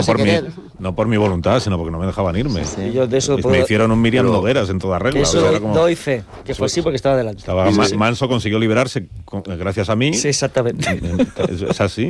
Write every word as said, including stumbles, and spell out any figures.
no, por mi, querer. no por mi voluntad, sino porque no me dejaban irme. Sí, sí. Y yo de eso me puedo, hicieron un Miriam pero, Nogueras en toda regla. Eso o sea, era como, doy fe, que fue así porque estaba delante. Estaba, sí, Ma, sí. Manso consiguió liberarse con, gracias a mí. Sí, exactamente. Es, es así.